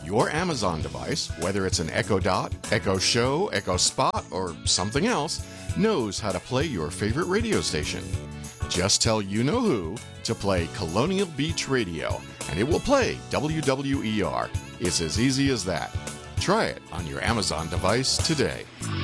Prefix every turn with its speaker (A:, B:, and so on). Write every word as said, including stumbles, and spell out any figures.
A: your Amazon device, whether it's an Echo Dot, Echo Show, Echo Spot, or something else, knows how to play your favorite radio station. Just tell you-know-who to play Colonial Beach Radio, and it will play W W E R. It's as easy as that. Try it on your Amazon device today.